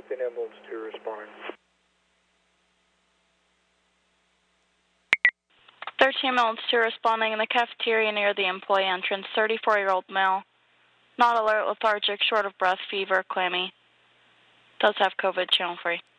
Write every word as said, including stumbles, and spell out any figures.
fifteen ambulance two responding. thirteen ambulance two responding in the cafeteria near the employee entrance. thirty-four-year-old male. Not alert, lethargic, short of breath, fever, clammy. Does have COVID, channel free.